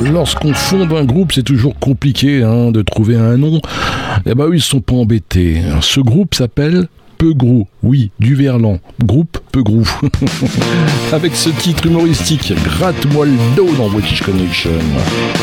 Lorsqu'on fonde un groupe, c'est toujours compliqué de trouver un nom. Eh ben eux, ils sont pas embêtés. Ce groupe s'appelle Peugrou, oui, du verlan, groupe Peugrou. Avec ce titre humoristique, gratte-moi le dos dans British Connection.